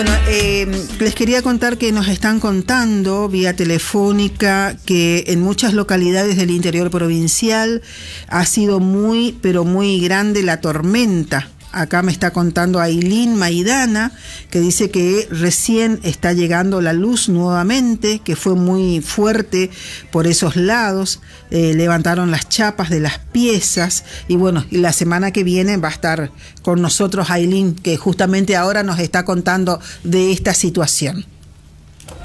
Bueno, les quería contar que nos están contando vía telefónica que en muchas localidades del interior provincial ha sido muy, pero muy grande la tormenta. Acá me está contando Ailín Maidana, que dice que recién está llegando la luz nuevamente, que fue muy fuerte por esos lados, levantaron las chapas de las piezas y bueno, y la semana que viene va a estar con nosotros Ailín, que justamente ahora nos está contando de esta situación.